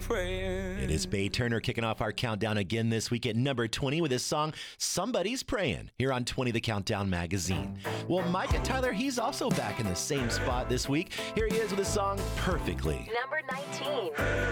praying. It is Bay Turner kicking off our countdown again this week at number 20 with his song, Somebody's Praying, here on 20 The Countdown magazine. Well, Micah Tyler, he's also back in the same spot this week. Here he is with his song, Perfectly. Number 19.